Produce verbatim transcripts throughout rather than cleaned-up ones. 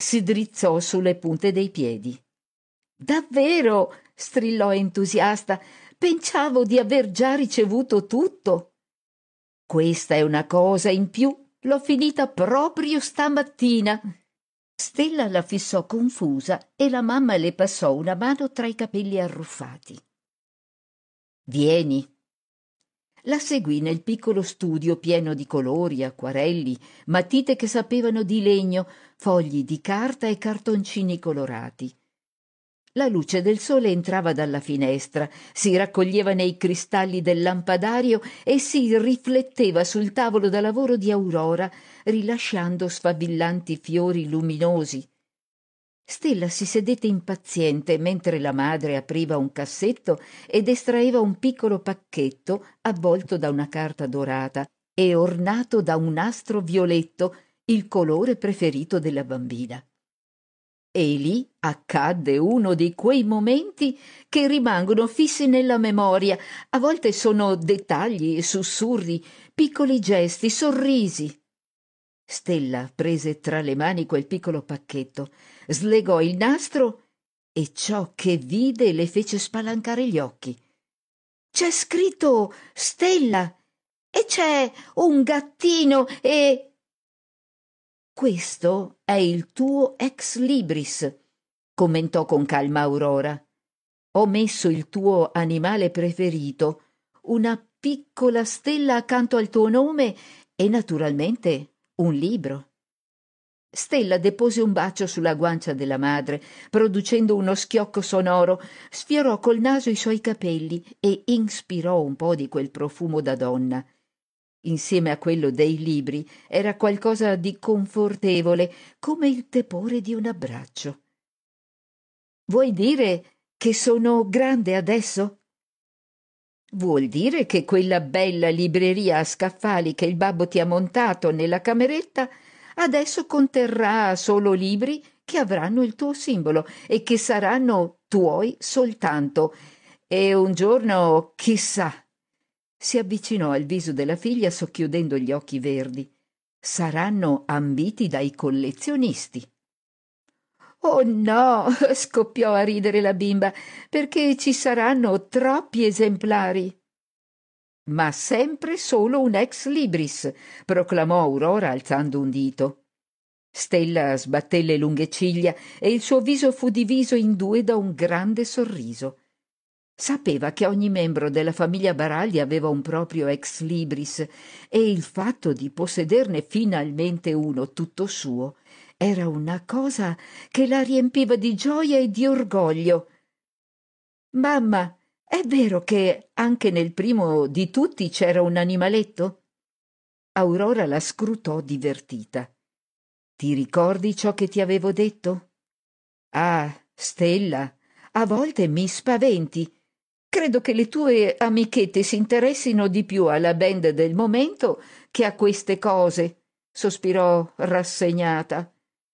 si drizzò sulle punte dei piedi. «Davvero?» strillò entusiasta. «Pensavo di aver già ricevuto tutto». «Questa è una cosa in più. L'ho finita proprio stamattina». Stella la fissò confusa e la mamma le passò una mano tra i capelli arruffati. «Vieni». La seguì nel piccolo studio pieno di colori, acquarelli, matite che sapevano di legno, fogli di carta e cartoncini colorati. La luce del sole entrava dalla finestra, si raccoglieva nei cristalli del lampadario e si rifletteva sul tavolo da lavoro di Aurora, rilasciando sfavillanti fiori luminosi. Stella si sedette impaziente mentre la madre apriva un cassetto ed estraeva un piccolo pacchetto avvolto da una carta dorata e ornato da un nastro violetto, il colore preferito della bambina. E lì accadde uno di quei momenti che rimangono fissi nella memoria. A volte sono dettagli, sussurri, piccoli gesti, sorrisi. Stella prese tra le mani quel piccolo pacchetto, slegò il nastro e ciò che vide le fece spalancare gli occhi. «C'è scritto Stella e c'è un gattino e...» «Questo è il tuo ex libris», commentò con calma Aurora. «Ho messo il tuo animale preferito, una piccola stella accanto al tuo nome e naturalmente un libro». Stella depose un bacio sulla guancia della madre, producendo uno schiocco sonoro, sfiorò col naso i suoi capelli e inspirò un po' di quel profumo da donna. Insieme a quello dei libri era qualcosa di confortevole, come il tepore di un abbraccio. «Vuoi dire che sono grande adesso?» «Vuol dire che quella bella libreria a scaffali che il babbo ti ha montato nella cameretta adesso conterrà solo libri che avranno il tuo simbolo e che saranno tuoi soltanto. E un giorno, chissà...» Si avvicinò al viso della figlia socchiudendo gli occhi verdi. «Saranno ambiti dai collezionisti». «Oh no!» scoppiò a ridere la bimba, «perché ci saranno troppi esemplari». «Ma sempre solo un ex libris», proclamò Aurora alzando un dito. Stella sbatté le lunghe ciglia e il suo viso fu diviso in due da un grande sorriso. Sapeva che ogni membro della famiglia Baragli aveva un proprio ex libris e il fatto di possederne finalmente uno tutto suo era una cosa che la riempiva di gioia e di orgoglio. «Mamma, è vero che anche nel primo di tutti c'era un animaletto?» Aurora la scrutò divertita. «Ti ricordi ciò che ti avevo detto?» «Ah, Stella, a volte mi spaventi. Credo che le tue amichette si interessino di più alla band del momento che a queste cose», sospirò rassegnata.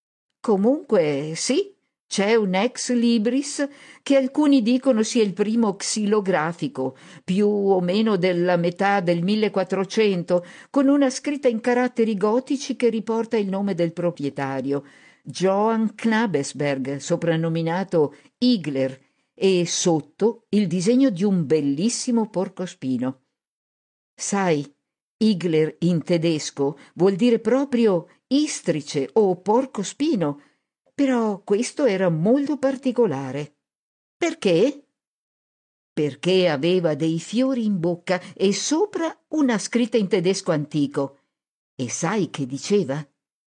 «Comunque sì, c'è un ex libris che alcuni dicono sia il primo xilografico, più o meno della metà del millequattrocento, con una scritta in caratteri gotici che riporta il nome del proprietario, Johann Knabesberg, soprannominato Igler, e sotto il disegno di un bellissimo porcospino. Sai, Igler in tedesco vuol dire proprio istrice o porcospino, però questo era molto particolare. Perché? Perché aveva dei fiori in bocca e sopra una scritta in tedesco antico. E sai che diceva?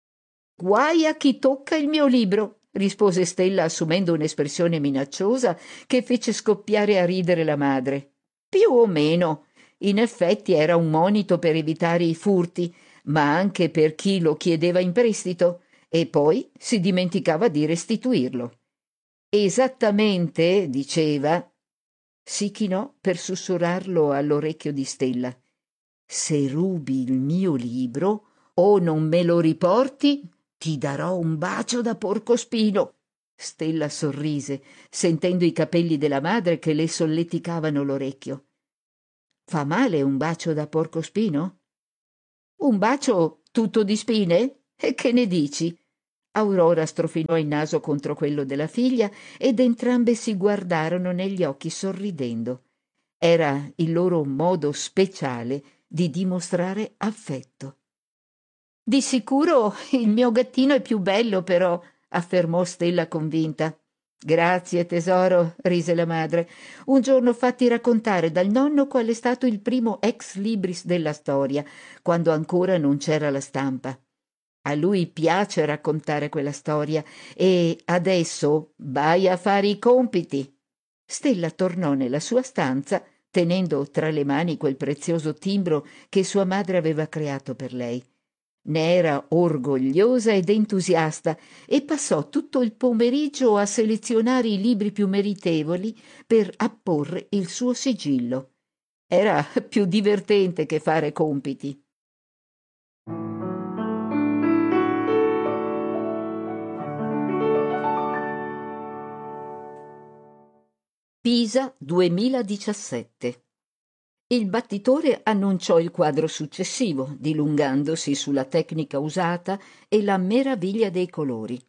«Guai a chi tocca il mio libro», rispose Stella assumendo un'espressione minacciosa che fece scoppiare a ridere la madre. «Più o meno. In effetti era un monito per evitare i furti, ma anche per chi lo chiedeva in prestito, e poi si dimenticava di restituirlo. Esattamente, diceva...» Si chinò per sussurrarlo all'orecchio di Stella. «Se rubi il mio libro o non me lo riporti, ti darò un bacio da porcospino». Stella sorrise, sentendo i capelli della madre che le solleticavano l'orecchio. «Fa male un bacio da porcospino?» «Un bacio tutto di spine? E che ne dici?» Aurora strofinò il naso contro quello della figlia ed entrambe si guardarono negli occhi sorridendo. Era il loro modo speciale di dimostrare affetto. «Di sicuro il mio gattino è più bello, però», affermò Stella convinta. «Grazie, tesoro», rise la madre. «Un giorno fatti raccontare dal nonno qual è stato il primo ex libris della storia, quando ancora non c'era la stampa. A lui piace raccontare quella storia e adesso vai a fare i compiti». Stella tornò nella sua stanza, tenendo tra le mani quel prezioso timbro che sua madre aveva creato per lei. Ne era orgogliosa ed entusiasta e passò tutto il pomeriggio a selezionare i libri più meritevoli per apporre il suo sigillo. Era più divertente che fare compiti. Pisa duemiladiciassette. Il battitore annunciò il quadro successivo, dilungandosi sulla tecnica usata e la meraviglia dei colori.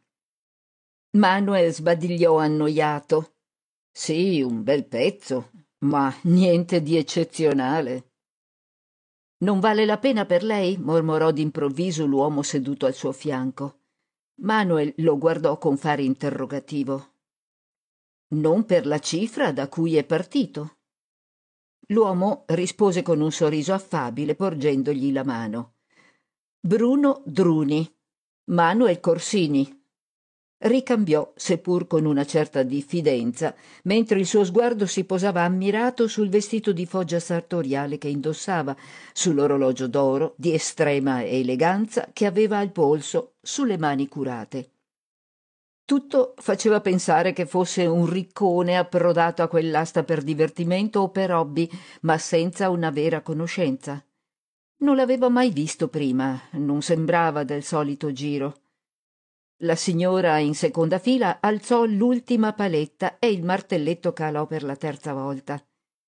Manuel sbadigliò annoiato. «Sì, un bel pezzo, ma niente di eccezionale». «Non vale la pena per lei?» mormorò d'improvviso l'uomo seduto al suo fianco. Manuel lo guardò con fare interrogativo. «Non per la cifra da cui è partito?» L'uomo rispose con un sorriso affabile, porgendogli la mano. «Bruno Druni, Manuel Corsini». Ricambiò, seppur con una certa diffidenza, mentre il suo sguardo si posava ammirato sul vestito di foggia sartoriale che indossava, sull'orologio d'oro di estrema eleganza che aveva al polso, sulle mani curate. Tutto faceva pensare che fosse un riccone approdato a quell'asta per divertimento o per hobby, ma senza una vera conoscenza. Non l'aveva mai visto prima, non sembrava del solito giro. La signora in seconda fila alzò l'ultima paletta e il martelletto calò per la terza volta.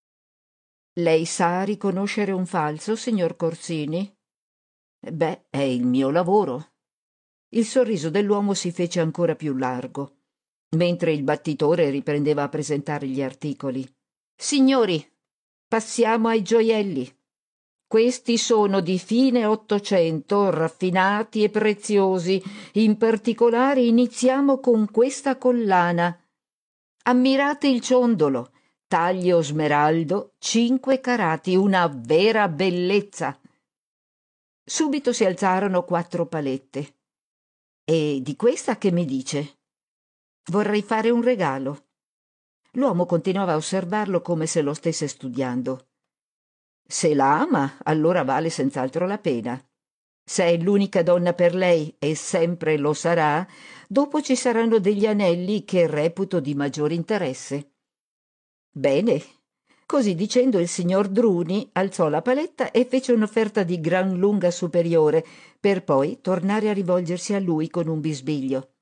«Lei sa riconoscere un falso, signor Corsini?» «Beh, è il mio lavoro». Il sorriso dell'uomo si fece ancora più largo, mentre il battitore riprendeva a presentare gli articoli. «Signori, passiamo ai gioielli. Questi sono di fine Ottocento, raffinati e preziosi. In particolare iniziamo con questa collana. Ammirate il ciondolo, taglio smeraldo, cinque carati, una vera bellezza». Subito si alzarono quattro palette. «E di questa che mi dice?» «Vorrei fare un regalo». L'uomo continuava a osservarlo come se lo stesse studiando. «Se la ama, allora vale senz'altro la pena. Se è l'unica donna per lei, e sempre lo sarà, dopo ci saranno degli anelli che reputo di maggior interesse». «Bene». Così dicendo il signor Druni alzò la paletta e fece un'offerta di gran lunga superiore, per poi tornare a rivolgersi a lui con un bisbiglio.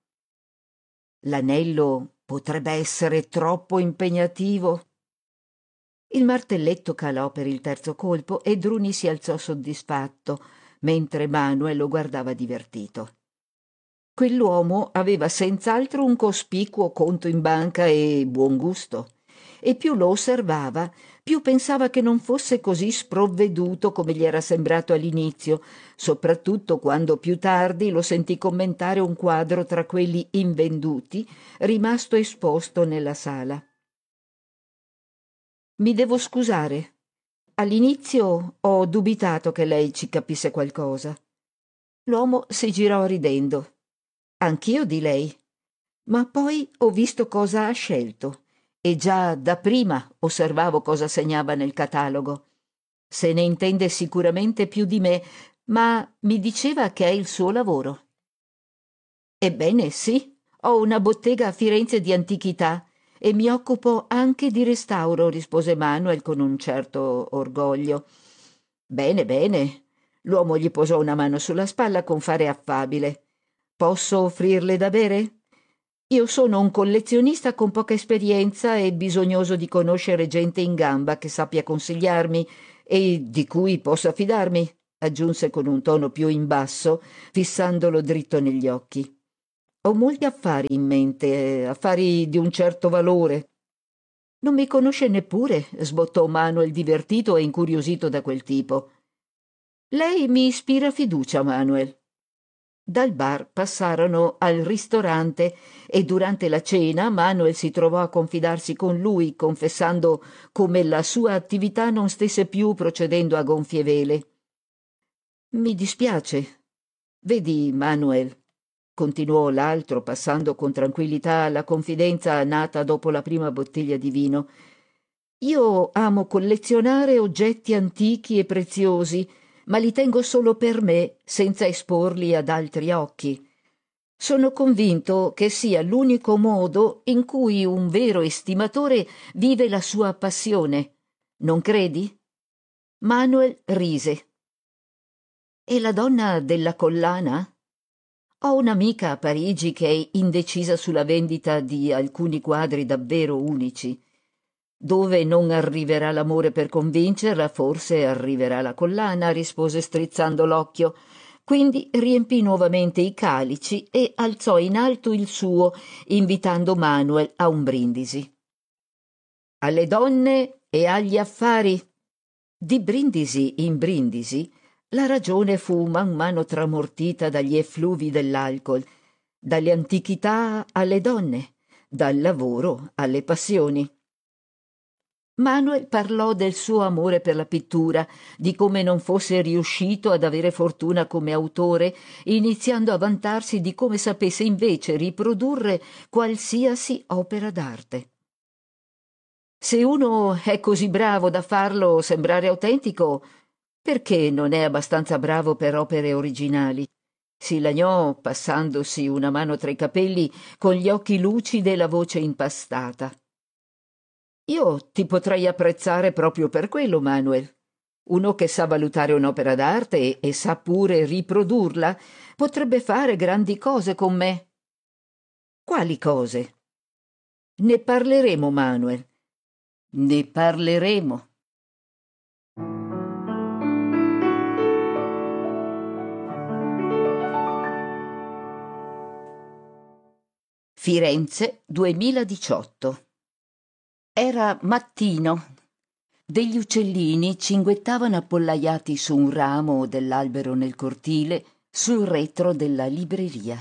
«L'anello potrebbe essere troppo impegnativo». Il martelletto calò per il terzo colpo e Druni si alzò soddisfatto, mentre Manuel lo guardava divertito. Quell'uomo aveva senz'altro un cospicuo conto in banca e buon gusto, e più lo osservava, più pensava che non fosse così sprovveduto come gli era sembrato all'inizio, soprattutto quando più tardi lo sentì commentare un quadro tra quelli invenduti, rimasto esposto nella sala. «Mi devo scusare. All'inizio ho dubitato che lei ci capisse qualcosa». L'uomo si girò ridendo. «Anch'io di lei. Ma poi ho visto cosa ha scelto e già da prima osservavo cosa segnava nel catalogo. Se ne intende sicuramente più di me, ma mi diceva che è il suo lavoro». «Ebbene sì, ho una bottega a Firenze di antichità e mi occupo anche di restauro», rispose Manuel con un certo orgoglio. «Bene, bene». L'uomo gli posò una mano sulla spalla con fare affabile. «Posso offrirle da bere? Io sono un collezionista con poca esperienza e bisognoso di conoscere gente in gamba che sappia consigliarmi e di cui possa fidarmi», aggiunse con un tono più in basso, fissandolo dritto negli occhi. Ho molti affari in mente, affari di un certo valore. Non mi conosce neppure, sbottò Manuel divertito e incuriosito da quel tipo. Lei mi ispira fiducia, Manuel. Dal bar passarono al ristorante e durante la cena Manuel si trovò a confidarsi con lui, confessando come la sua attività non stesse più procedendo a gonfie vele. Mi dispiace. Vedi, Manuel, continuò l'altro, passando con tranquillità la confidenza nata dopo la prima bottiglia di vino. Io amo collezionare oggetti antichi e preziosi, ma li tengo solo per me, senza esporli ad altri occhi. Sono convinto che sia l'unico modo in cui un vero estimatore vive la sua passione. Non credi? Manuel rise. E la donna della collana? Ho un'amica a Parigi che è indecisa sulla vendita di alcuni quadri davvero unici. Dove non arriverà l'amore per convincerla, forse arriverà la collana, rispose strizzando l'occhio. Quindi riempì nuovamente i calici e alzò in alto il suo, invitando Manuel a un brindisi. Alle donne e agli affari. Di brindisi in brindisi, la ragione fu man mano tramortita dagli effluvi dell'alcol, dalle antichità alle donne, dal lavoro alle passioni. Manuel parlò del suo amore per la pittura, di come non fosse riuscito ad avere fortuna come autore, iniziando a vantarsi di come sapesse invece riprodurre qualsiasi opera d'arte. Se uno è così bravo da farlo sembrare autentico, perché non è abbastanza bravo per opere originali? Si lagnò, passandosi una mano tra i capelli, con gli occhi lucidi e la voce impastata. Io ti potrei apprezzare proprio per quello, Manuel. Uno che sa valutare un'opera d'arte e, e sa pure riprodurla potrebbe fare grandi cose con me. Quali cose? Ne parleremo, Manuel. Ne parleremo. Firenze duemiladiciotto. Era mattino. Degli uccellini cinguettavano appollaiati su un ramo dell'albero nel cortile, sul retro della libreria.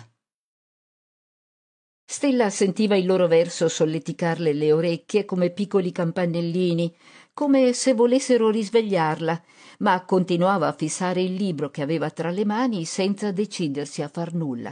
Stella sentiva il loro verso solleticarle le orecchie come piccoli campanellini, come se volessero risvegliarla, ma continuava a fissare il libro che aveva tra le mani senza decidersi a far nulla.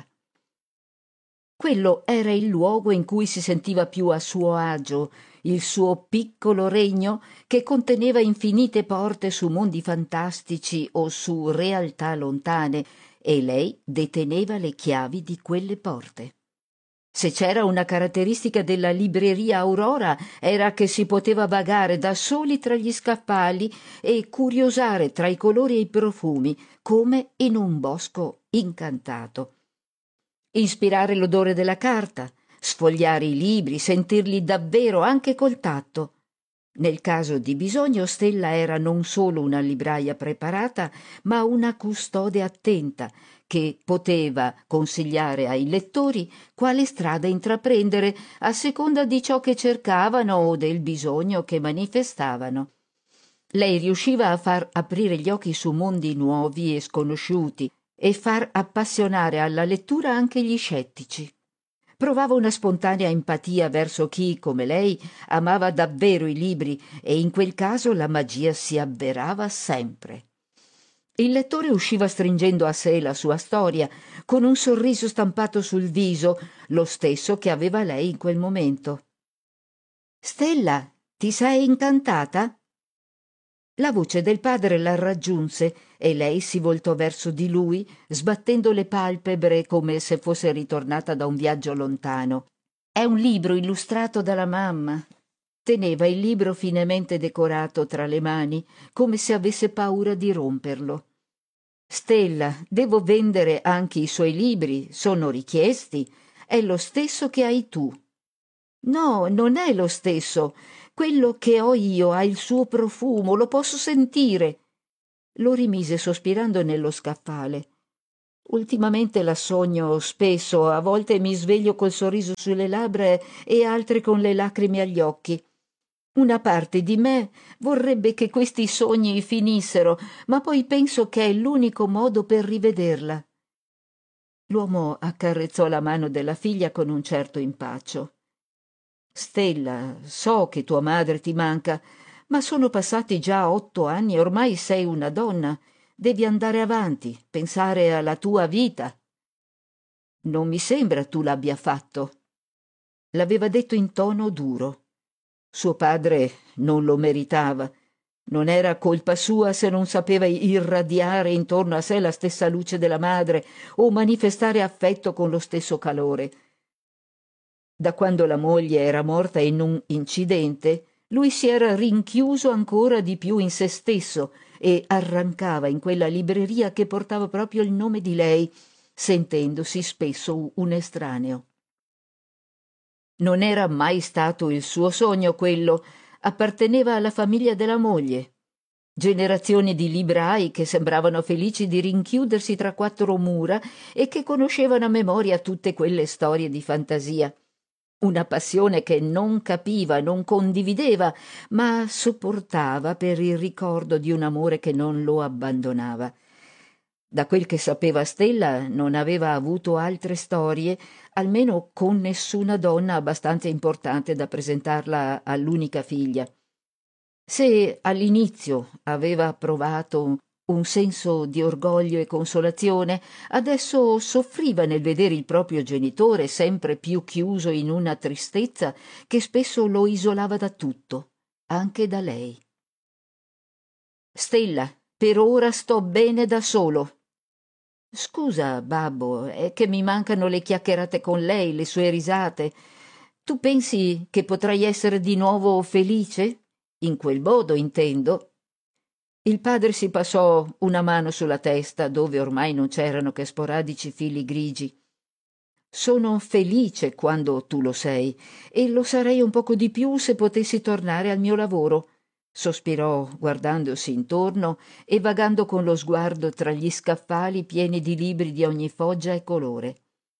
Quello era il luogo in cui si sentiva più a suo agio, il suo piccolo regno che conteneva infinite porte su mondi fantastici o su realtà lontane, e lei deteneva le chiavi di quelle porte. Se c'era una caratteristica della libreria Aurora era che si poteva vagare da soli tra gli scaffali e curiosare tra i colori e i profumi, come in un bosco incantato. Ispirare l'odore della carta, sfogliare i libri, sentirli davvero anche col tatto. Nel caso di bisogno Stella era non solo una libraia preparata, ma una custode attenta che poteva consigliare ai lettori quale strada intraprendere a seconda di ciò che cercavano o del bisogno che manifestavano. Lei riusciva a far aprire gli occhi su mondi nuovi e sconosciuti e far appassionare alla lettura anche gli scettici. Provava una spontanea empatia verso chi, come lei, amava davvero i libri, e in quel caso la magia si avverava sempre. Il lettore usciva stringendo a sé la sua storia, con un sorriso stampato sul viso, lo stesso che aveva lei in quel momento. «Stella, ti sei incantata?» La voce del padre la raggiunse e lei si voltò verso di lui, sbattendo le palpebre come se fosse ritornata da un viaggio lontano. «È un libro illustrato dalla mamma». Teneva il libro finemente decorato tra le mani, come se avesse paura di romperlo. «Stella, devo vendere anche i suoi libri, sono richiesti. È lo stesso che hai tu». «No, non è lo stesso. Quello che ho io ha il suo profumo, lo posso sentire». Lo rimise sospirando nello scaffale. Ultimamente la sogno spesso, a volte mi sveglio col sorriso sulle labbra e altre con le lacrime agli occhi. Una parte di me vorrebbe che questi sogni finissero, ma poi penso che è l'unico modo per rivederla. L'uomo accarezzò la mano della figlia con un certo impaccio. Stella, so che tua madre ti manca, ma sono passati già otto anni e ormai sei una donna. Devi andare avanti, pensare alla tua vita. Non mi sembra tu l'abbia fatto. L'aveva detto in tono duro. Suo padre non lo meritava. Non era colpa sua se non sapeva irradiare intorno a sé la stessa luce della madre o manifestare affetto con lo stesso calore. Da quando la moglie era morta in un incidente, lui si era rinchiuso ancora di più in se stesso e arrancava in quella libreria che portava proprio il nome di lei, sentendosi spesso un estraneo. Non era mai stato il suo sogno quello, apparteneva alla famiglia della moglie. Generazioni di librai che sembravano felici di rinchiudersi tra quattro mura e che conoscevano a memoria tutte quelle storie di fantasia. Una passione che non capiva, non condivideva, ma sopportava per il ricordo di un amore che non lo abbandonava. Da quel che sapeva Stella non aveva avuto altre storie, almeno con nessuna donna abbastanza importante da presentarla all'unica figlia. Se all'inizio aveva provato un senso di orgoglio e consolazione, adesso soffriva nel vedere il proprio genitore sempre più chiuso in una tristezza che spesso lo isolava da tutto, anche da lei. Stella, per ora sto bene da solo. Scusa, babbo, è che mi mancano le chiacchierate con lei, le sue risate. Tu pensi che potrai essere di nuovo felice? In quel modo, intendo. Il padre si passò una mano sulla testa, dove ormai non c'erano che sporadici fili grigi. Sono felice quando tu lo sei, e lo sarei un poco di più se potessi tornare al mio lavoro, sospirò guardandosi intorno e vagando con lo sguardo tra gli scaffali pieni di libri di ogni foggia e colore.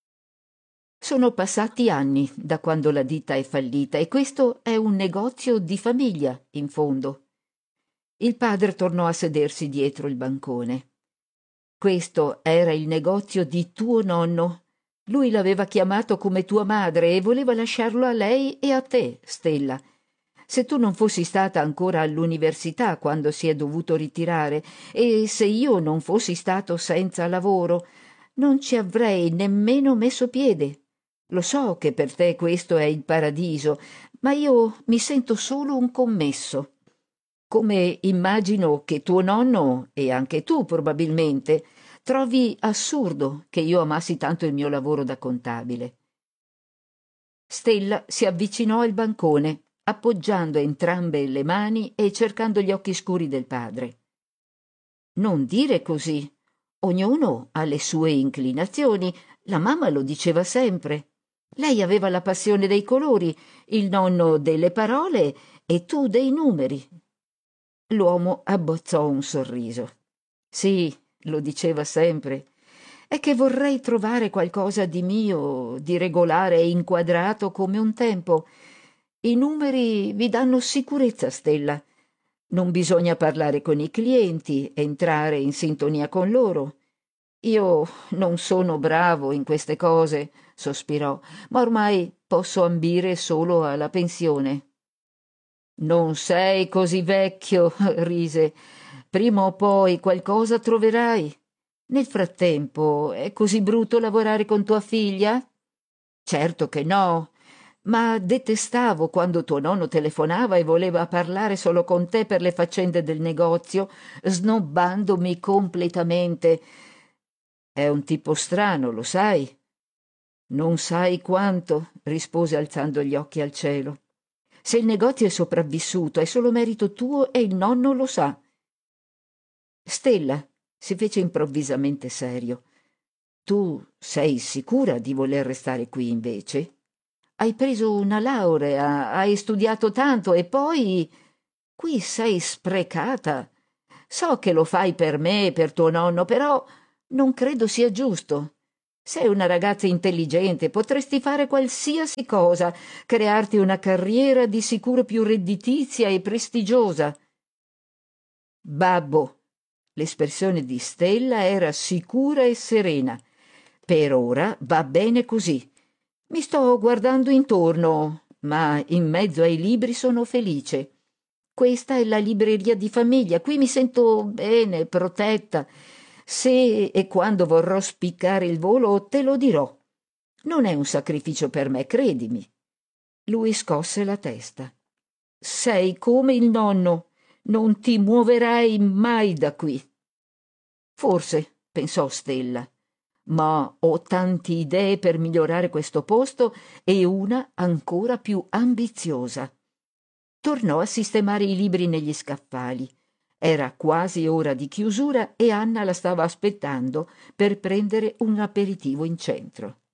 Sono passati anni da quando la ditta è fallita e questo è un negozio di famiglia, in fondo. Il padre tornò a sedersi dietro il bancone. Questo era il negozio di tuo nonno. Lui l'aveva chiamato come tua madre e voleva lasciarlo a lei e a te, Stella. Se tu non fossi stata ancora all'università quando si è dovuto ritirare e se io non fossi stato senza lavoro, non ci avrei nemmeno messo piede. Lo so che per te questo è il paradiso, ma io mi sento solo un commesso. Come immagino che tuo nonno, e anche tu probabilmente, trovi assurdo che io amassi tanto il mio lavoro da contabile. Stella si avvicinò al bancone, appoggiando entrambe le mani e cercando gli occhi scuri del padre. Non dire così. Ognuno ha le sue inclinazioni, la mamma lo diceva sempre. Lei aveva la passione dei colori, il nonno delle parole e tu dei numeri. L'uomo abbozzò un sorriso. Sì, lo diceva sempre. È che vorrei trovare qualcosa di mio, di regolare e inquadrato come un tempo. I numeri vi danno sicurezza, Stella. Non bisogna parlare con i clienti, entrare in sintonia con loro. Io non sono bravo in queste cose, sospirò, ma ormai posso ambire solo alla pensione. Non sei così vecchio, rise. Prima o poi qualcosa troverai. Nel frattempo, è così brutto lavorare con tua figlia? Certo che no, ma detestavo quando tuo nonno telefonava e voleva parlare solo con te per le faccende del negozio, snobbandomi completamente. È un tipo strano, lo sai? Non sai quanto, rispose alzando gli occhi al cielo. Se il negozio è sopravvissuto è solo merito tuo e il nonno lo sa. Stella si fece improvvisamente serio. Tu sei sicura di voler restare qui invece? Hai preso una laurea, hai studiato tanto e poi qui sei sprecata. So che lo fai per me e per tuo nonno, però Non credo sia giusto. Sei una ragazza intelligente, potresti fare qualsiasi cosa, crearti una carriera di sicuro più redditizia e prestigiosa. Babbo, l'espressione di Stella era sicura e serena. Per ora va bene così. Mi sto guardando intorno, ma in mezzo ai libri sono felice. Questa è la libreria di famiglia, qui mi sento bene, protetta. Se e quando vorrò spiccare il volo, te lo dirò. Non è un sacrificio per me, credimi. Lui scosse la testa. Sei come il nonno, non ti muoverai mai da qui. Forse, pensò Stella, ma ho tante idee per migliorare questo posto e una ancora più ambiziosa. Tornò a sistemare i libri negli scaffali. Era quasi ora di chiusura e Anna la stava aspettando per prendere un aperitivo in centro.